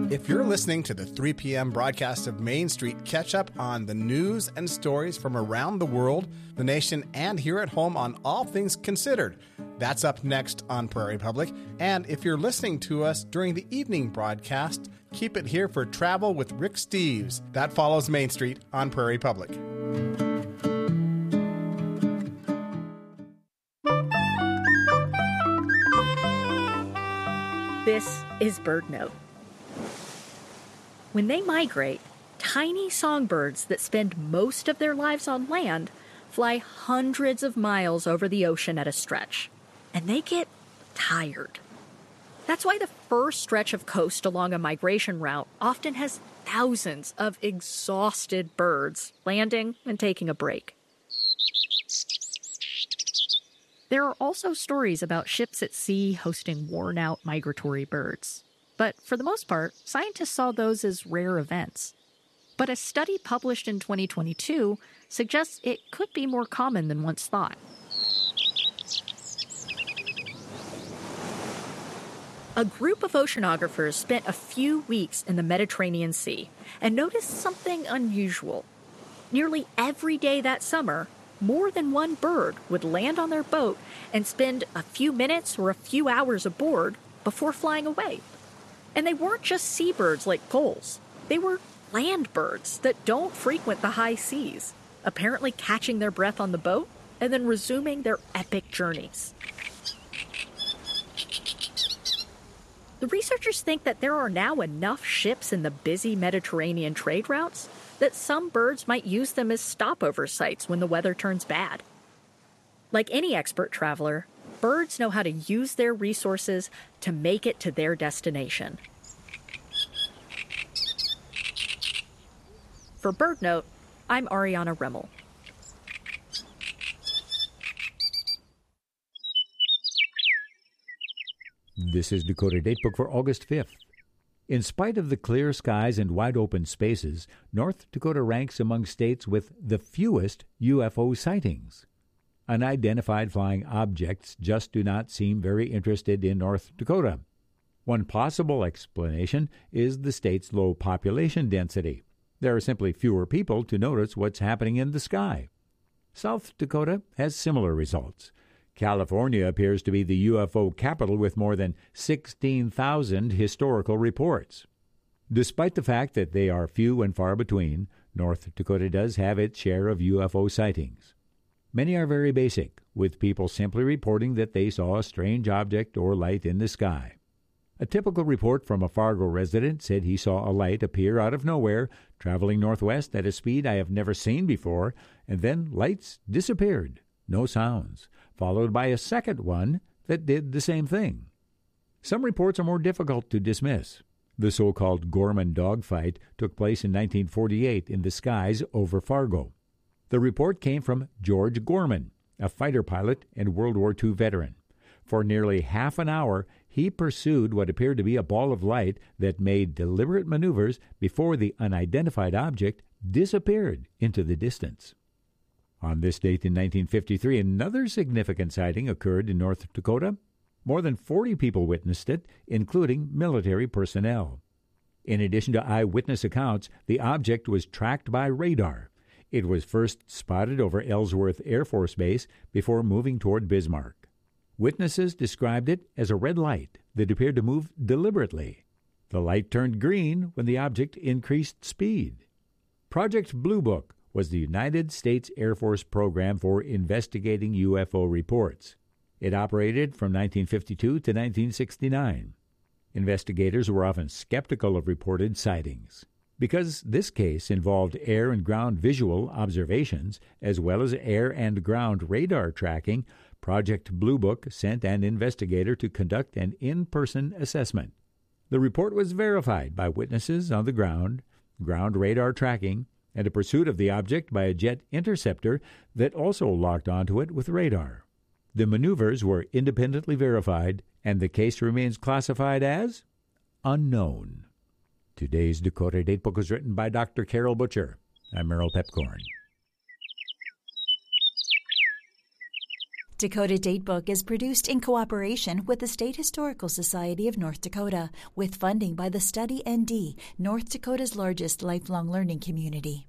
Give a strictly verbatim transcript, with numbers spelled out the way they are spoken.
If you're listening to the three p.m. broadcast of Main Street, catch up on the news and stories from around the world, the nation, and here at home on All Things Considered. That's up next on Prairie Public. And if you're listening to us during the evening broadcast, keep it here for Travel with Rick Steves. That follows Main Street on Prairie Public. This is BirdNote. When they migrate, tiny songbirds that spend most of their lives on land fly hundreds of miles over the ocean at a stretch, and they get tired. That's why the first stretch of coast along a migration route often has thousands of exhausted birds landing and taking a break. There are also stories about ships at sea hosting worn-out migratory birds. But for the most part, scientists saw those as rare events. But a study published in twenty twenty-two suggests it could be more common than once thought. A group of oceanographers spent a few weeks in the Mediterranean Sea and noticed something unusual. Nearly every day that summer, more than one bird would land on their boat and spend a few minutes or a few hours aboard before flying away. And they weren't just seabirds like gulls. They were land birds that don't frequent the high seas, apparently catching their breath on the boat and then resuming their epic journeys. The researchers think that there are now enough ships in the busy Mediterranean trade routes that some birds might use them as stopover sites when the weather turns bad. Like any expert traveler, birds know how to use their resources to make it to their destination. For BirdNote, I'm Ariana Remmel. This is Dakota Datebook for August fifth. In spite of the clear skies and wide open spaces, North Dakota ranks among states with the fewest U F O sightings. Unidentified flying objects just do not seem very interested in North Dakota. One possible explanation is the state's low population density. There are simply fewer people to notice what's happening in the sky. South Dakota has similar results. California appears to be the U F O capital with more than sixteen thousand historical reports. Despite the fact that they are few and far between, North Dakota does have its share of U F O sightings. Many are very basic, with people simply reporting that they saw a strange object or light in the sky. A typical report from a Fargo resident said he saw a light appear out of nowhere, traveling northwest at a speed I have never seen before, and then lights disappeared, no sounds, followed by a second one that did the same thing. Some reports are more difficult to dismiss. The so-called Gorman dogfight took place in nineteen forty-eight in the skies over Fargo. The report came from George Gorman, a fighter pilot and World War Two veteran. For nearly half an hour, he pursued what appeared to be a ball of light that made deliberate maneuvers before the unidentified object disappeared into the distance. On this date in nineteen fifty-three, another significant sighting occurred in North Dakota. More than forty people witnessed it, including military personnel. In addition to eyewitness accounts, the object was tracked by radar. It was first spotted over Ellsworth Air Force Base before moving toward Bismarck. Witnesses described it as a red light that appeared to move deliberately. The light turned green when the object increased speed. Project Blue Book was the United States Air Force program for investigating U F O reports. It operated from nineteen fifty-two to nineteen sixty-nine. Investigators were often skeptical of reported sightings. Because this case involved air and ground visual observations, as well as air and ground radar tracking, Project Blue Book sent an investigator to conduct an in-person assessment. The report was verified by witnesses on the ground, ground radar tracking, and a pursuit of the object by a jet interceptor that also locked onto it with radar. The maneuvers were independently verified, and the case remains classified as unknown. Today's Dakota Datebook was written by Doctor Carol Butcher. I'm Merrill Pepcorn. Dakota Datebook is produced in cooperation with the State Historical Society of North Dakota, with funding by the Study N D, North Dakota's largest lifelong learning community.